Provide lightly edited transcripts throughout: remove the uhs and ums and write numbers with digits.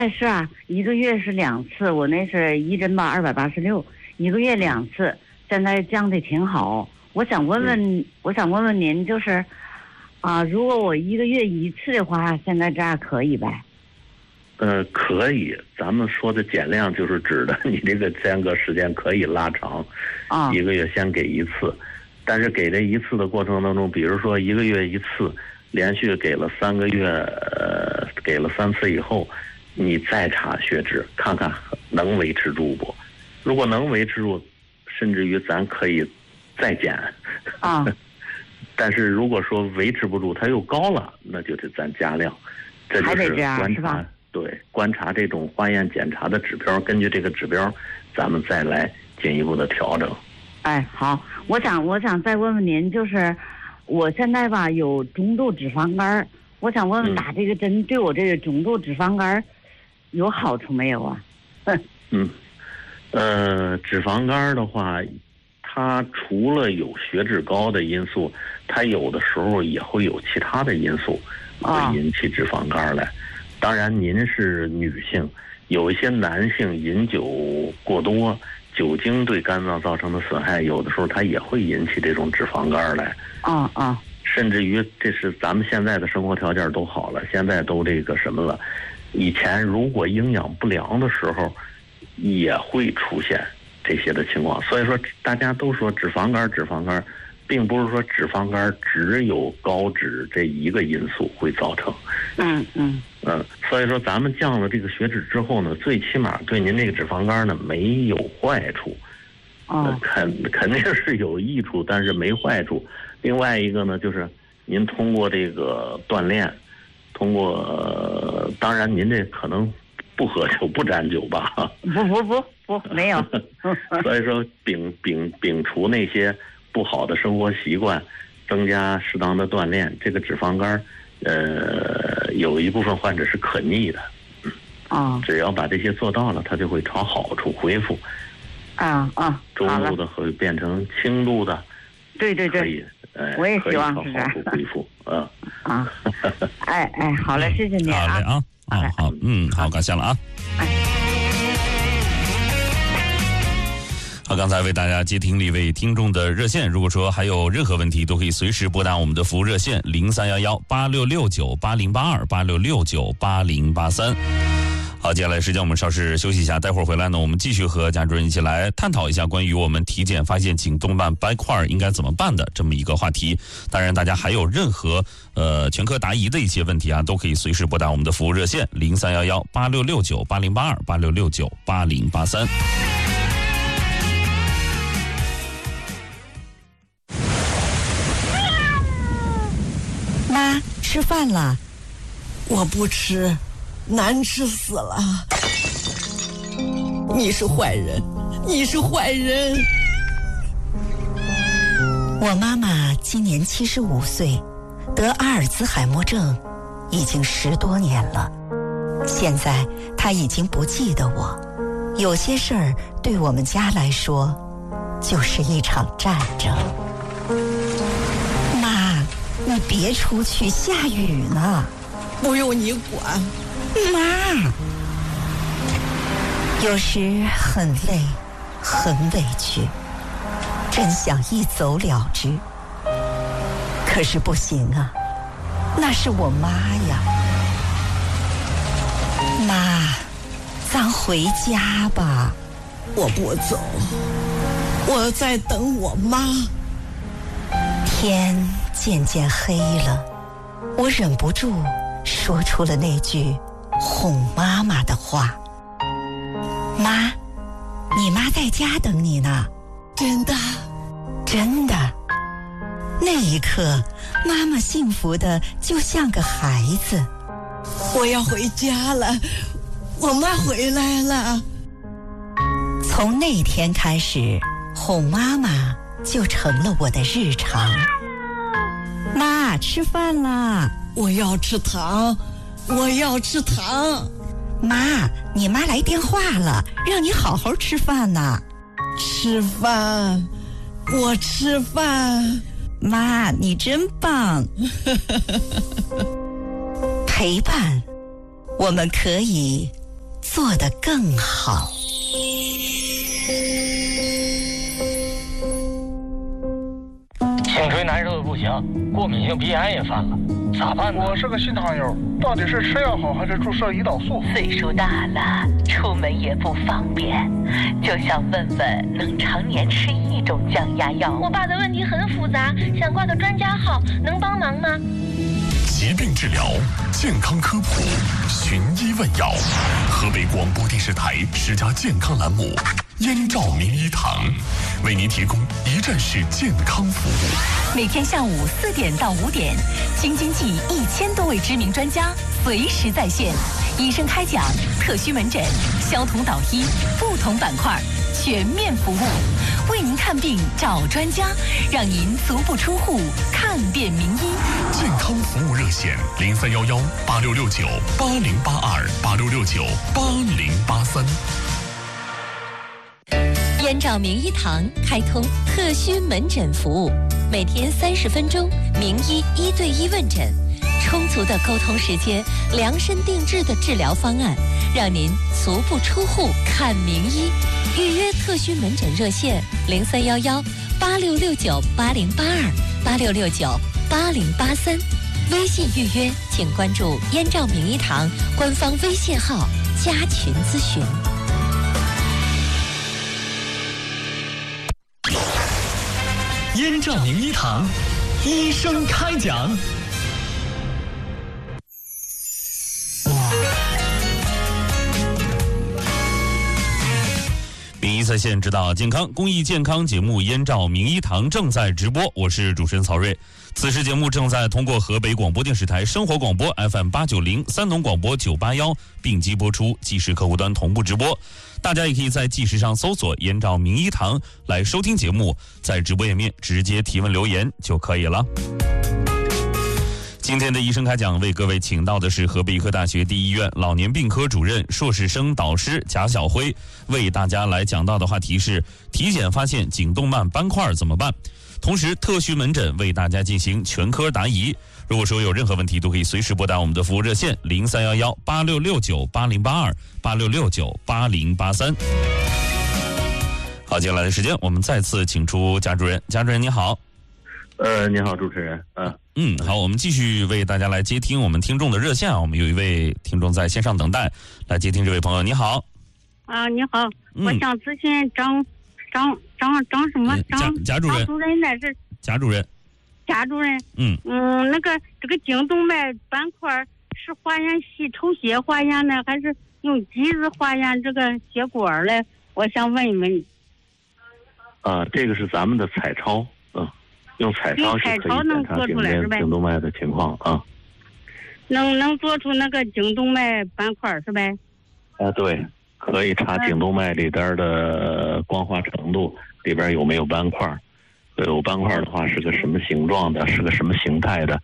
是啊，一个月是2次，我那是一针吧286，一个月2次，现在降的挺好。我想问问您，就是如果我一个月1次的话，现在这样可以呗？ 可以，咱们说的减量就是指的你这个间隔时间可以拉长，一个月先给1次，但是给这1次的过程当中，比如说一个月1次，连续给了3个月，给了3次以后，你再查血脂，看看能维持住不？如果能维持住，甚至于咱可以再减。但是如果说维持不住，它又高了，那就得咱加量。这就是观察，对，观察这种化验检查的指标，根据这个指标，咱们再来进一步的调整。 哎，好，我想再问问您，就是我现在吧有中度脂肪肝，我想问问打这个针对我这个中度脂肪肝有好处没有啊？ 脂肪肝的话，它除了有血脂高的因素，它有的时候也会有其他的因素会引起脂肪肝来。当然您是女性，有一些男性饮酒过多，酒精对肝脏造成的损害，有的时候它也会引起这种脂肪肝来。甚至于这是咱们现在的生活条件都好了，现在都这个什么了，以前如果营养不良的时候也会出现这些的情况。所以说大家都说脂肪肝并不是说脂肪肝只有高脂这一个因素会造成。所以说咱们降了这个血脂之后呢，最起码对您这个脂肪肝呢没有坏处。肯定是有益处，但是没坏处。另外一个呢，就是您通过这个锻炼，当然您这可能不喝酒不沾酒吧？ 不，没有。 所以说摒除那些不好的生活习惯，增加适当的锻炼，这个脂肪肝有一部分患者是可逆的。只要把这些做到了，它就会朝好处恢复。中度的会变成轻度的。对，可以， 我也希望是这样。好处恢复。 好嘞，谢谢您啊。 好嘞啊，好，感谢了啊。好，刚才为大家接听了一位听众的热线，如果说还有任何问题，都可以随时拨打我们的服务热线03118669808286698083。好，接下来时间我们稍事休息一下，待会儿回来呢，我们继续和贾主任一起来探讨一下关于我们体检发现颈动脉斑块应该怎么办的这么一个话题。当然大家还有任何全科答疑的一些问题啊，都可以随时拨打我们的服务热线03118669808286698083。 妈，吃饭了。 我不吃，难吃死了。你是坏人，你是坏人。 我妈妈今年75岁，得阿尔兹海默症已经10多年了。现在她已经不记得我，有些事儿对我们家来说就是一场战争。妈，你别出去，下雨呢。 不用你管。 妈，有时很累，很委屈，真想一走了之。可是不行啊，那是我妈呀。妈，咱回家吧。 我不走，我在等我妈。 天渐渐黑了，我忍不住说出了那句哄妈妈的话。妈，你妈在家等你呢。 真的？ 真的。那一刻，妈妈幸福的就像个孩子。 我要回家了，我妈回来了。 从那天开始，哄妈妈就成了我的日常。妈，吃饭啦！ 我要吃糖，我要吃糖。 妈，你妈来电话了，让你好好吃饭呢。 吃饭，我吃饭。 妈，你真棒。陪伴，我们可以做得更好。 颈椎难受的不行，过敏性鼻炎也犯了，咋办呢？ 我是个新糖友，到底是吃药好还是注射胰岛素？ 岁数大了，出门也不方便，就想问问能常年吃一种降压药。 我爸的问题很复杂，想挂个专家号，能帮忙吗？ 疾病治疗，健康科普，寻医问药。河北广播电视台10家健康栏目，燕赵名医堂为您提供一站式健康服务。 每天下午4点到5点，京津冀1000多位知名专家随时在线，医生开讲，特需门诊，相同导医，不同板块，全面服务，为您看病找专家，让您足不出户看遍名医。 健康服务热线03118669808286698083。 燕赵名医堂开通特需门诊服务，每天30分钟，名医1对1问诊，充足的沟通时间，量身定制的治疗方案，让您足不出户看名医。预约特需门诊热线03118669808286698083。微信预约请关注燕赵名医堂官方微信号加群咨询。 燕赵名医堂，医生开讲。 名医在线，指导健康公益健康节目《燕赵名医堂》正在直播，我是主持人曹睿。此时节目正在通过河北广播电视台生活广播 FM890、山东广播981并机播出，即时客户端同步直播。大家也可以在即时上搜索燕赵名医堂来收听节目，在直播页面直接提问留言就可以了。今天的医生开讲为各位请到的是河北医科大学第一医院老年病科主任、硕士生导师贾晓辉，为大家来讲到的话题是体检发现颈动脉斑块怎么办，同时特需门诊为大家进行全科答疑。如果说有任何问题，都可以随时拨打我们的服务热线03118669808286698083。好，接下来的时间我们再次请出贾主任。贾主任你好。 你好，主持人。 好，我们继续为大家来接听我们听众的热线啊。我们有一位听众在线上等待，来接听这位朋友。你好。 你好，我想咨询张什么？ 贾主任。 张主任那是。 贾主任。 贾主任。那个这个颈动脉斑块是化验系抽血化验呢，还是用机子化验这个血管嘞？我想问一问你。 这个是咱们的彩超，用彩超是可以检查颈动脉的情况啊。 能做出那个颈动脉斑块是呗？ 对，可以查颈动脉里边的光滑程度，里边有没有斑块。有斑块的话是个什么形状的，是个什么形态的？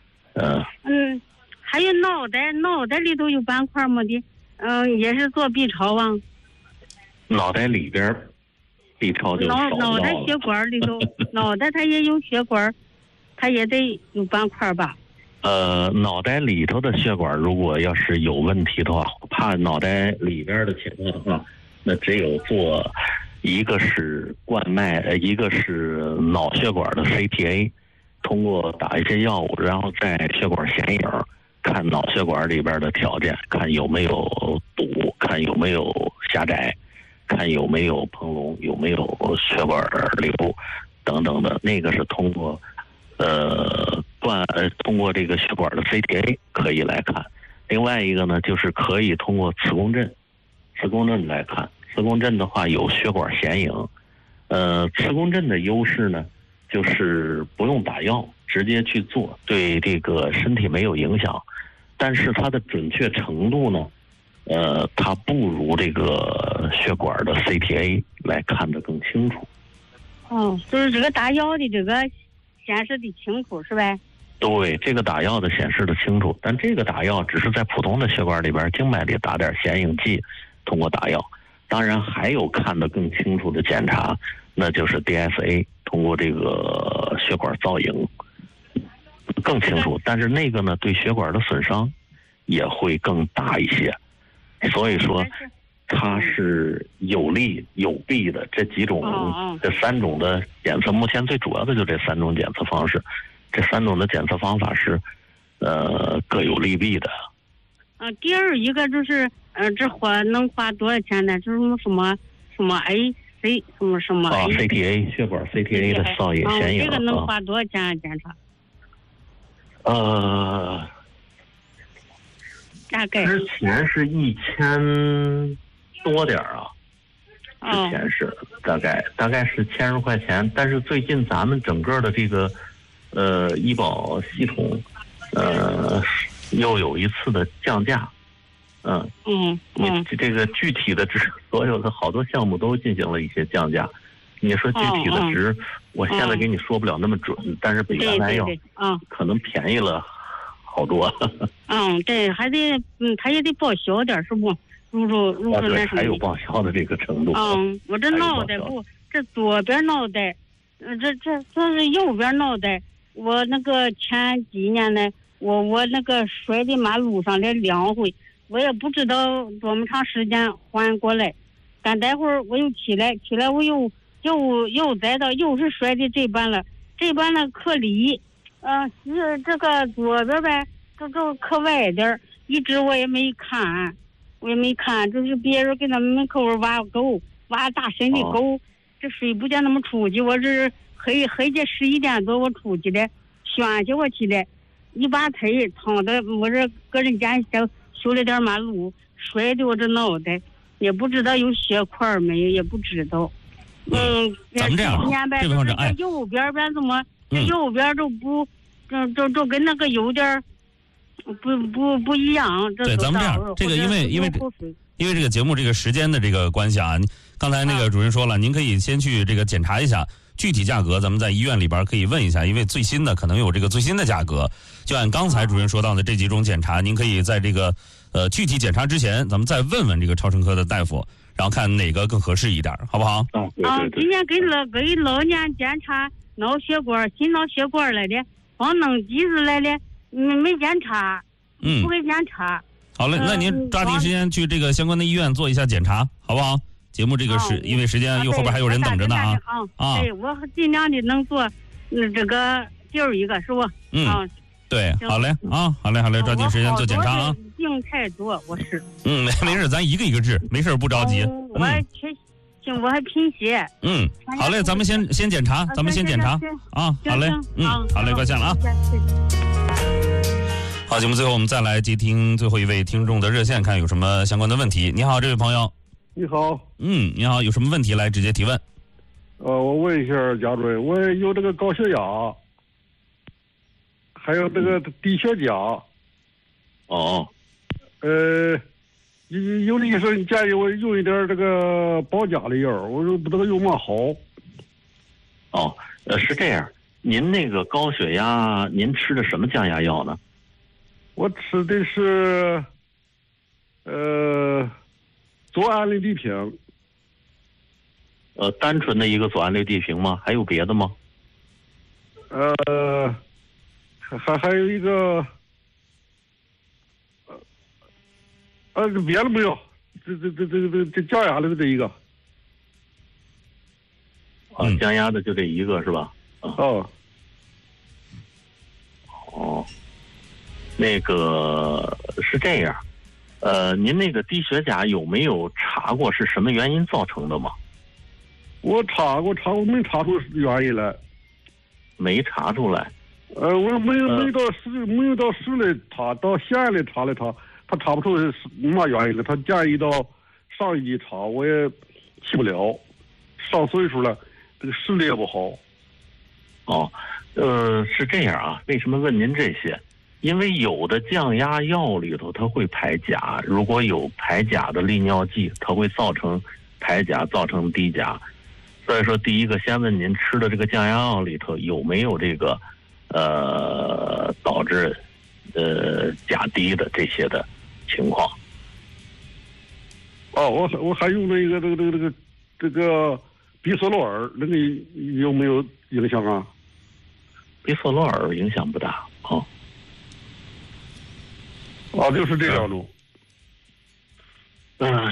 还有脑袋里头有斑块吗的？也是做 B 超啊。 脑袋里边 B 超就少了。 脑袋血管里头，脑袋它也有血管，它也得有斑块吧？ 脑袋里头的血管如果要是有问题的话，怕脑袋里边的情况的话，那只有做一个是冠脉，一个是脑血管的 CTA， 通过打一些药物，然后在血管显影，看脑血管里边的条件，看有没有堵，看有没有狭窄，看有没有膨隆，有没有血管瘤等等的，那个是通过通过这个血管的 CTA 可以来看。另外一个呢，就是可以通过磁共振来看。磁共振的话有血管显影，磁共振的优势呢，就是不用打药，直接去做，对这个身体没有影响，但是它的准确程度呢，它不如这个血管的 CTA 来看得更清楚。 就是这个打药的这个显示的清楚是呗？ 对，这个打药的显示的清楚，但这个打药只是在普通的血管里边静脉里打点显影剂，通过打药。当然还有看得更清楚的检查，那就是 DSA， 通过这个血管造影更清楚，但是那个呢对血管的损伤也会更大一些。 所以说它是有利有弊的这几种，这3种的检测，目前最主要的就这3种检测方式，这3种的检测方法是各有利弊的。 第二一个就是这能花多少钱呢？就是什么 A C 什么 CTA 血管 CTA 的少爷显影， 这个能花多少钱啊？检查？大概之前是1000多点啊，之前是大概是1000多块钱，但是最近咱们整个的这个医保系统又有一次的降价，你这个具体的值，所有的好多项目都进行了一些降价。你说具体的值，我现在给你说不了那么准，但是比原来要可能便宜了好多。 对，还得他也得报销点，是不？入那还有报销的这个程度。 我这脑袋不，这左边脑袋，这是右边脑袋。我那个前几年呢，我那个摔在马路上来2回，我也不知道多么长时间缓过来。但待会儿我又起来我又栽到，又是摔的这半了，可离，是这个左边呗，这可歪点，一直我也没看，就是别人给他们门口挖大深的沟，这水不见那么出去，我这黑夜11点多我出去的，选去我去的，一把腿躺的，我这个人家修了点马路，摔的我这脑袋，也不知道有血块没有，也不知道。 咱们这样，这位同志， 右边怎么？右边就不，就跟那个有点不一样。 对，咱们这样，这个因为这个节目这个时间的这个关系啊，刚才那个主任说了，您可以先去这个检查一下具体价格，咱们在医院里边可以问一下，因为最新的可能有这个最新的价格。就按刚才主任说到的这几种检查，您可以在这个具体检查之前，咱们再问问这个超声科的大夫。然后看哪个更合适一点，好不好？ 今天给老年检查脑血管、心脑血管来的，光弄机子来的，没检查，不给检查。 好嘞，那您抓紧时间去这个相关的医院做一下检查，好不好？节目这个是因为时间，又后边还有人等着呢啊！ 对，我尽量的能做，这个第2一个是不？ 对，好嘞啊，好嘞，抓紧时间做检查啊。 病太多，我是。 没事，咱一个一个治，没事不着急。 我还贫血。 好嘞，咱们先检查，啊，好嘞，好嘞，挂线了啊。好，节目最后我们再来接听最后一位听众的热线，看有什么相关的问题。你好，这位朋友。 你好。 你好，有什么问题来直接提问？ 我问一下贾主任，我有这个高血压。还有这个低血钾，有的医生建议我用一点这个保钾的药，我说不知道有嘛好。 是这样，您那个高血压，您吃的什么降压药呢？ 我吃的是，左氨氯地平。 单纯的一个左氨氯地平吗？还有别的吗？ 还有一个，别的没有，这降压的就这一个。 降压的就这一个是吧？那个是这样，您那个低血钾有没有查过是什么原因造成的吗？ 我查过，没查出原因来。 没查出来。 我没有到市来查，到县来查，他查不出是嘛原因了。他建议到上一级查，我也去不了，上岁数了，这个视力也不好。 是这样啊，为什么问您这些？因为有的降压药里头它会排钾，如果有排钾的利尿剂，它会造成排钾，造成低钾。所以说，第一个先问您吃的这个降压药里头有没有这个。导致钾低的这些的情况。 我还用了一个这个比索洛尔，那个有没有影响啊？ 比索洛尔影响不大。 就是这样的。 嗯，